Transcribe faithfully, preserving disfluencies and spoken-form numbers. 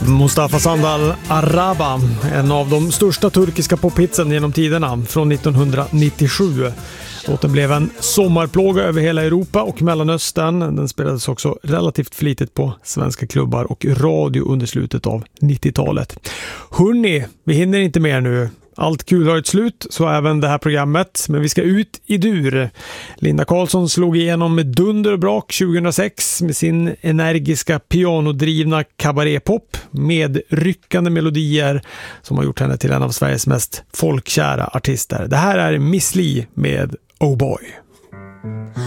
Mustafa Sandal Araba, en av de största turkiska pophitsen genom tiderna från nittonhundranittiosju. Låten blev en sommarplåga över hela Europa och Mellanöstern. Den spelades också relativt flitigt på svenska klubbar och radio under slutet av nittiotalet. Hörrni, vi hinner inte mer nu. Allt kul har ett slut, så även det här programmet. Men vi ska ut i dur. Linda Karlsson slog igenom med dunder och brak tjugohundrasex med sin energiska pianodrivna kabaretpop med ryckande melodier som har gjort henne till en av Sveriges mest folkkära artister. Det här är Miss Li med Oh Boy.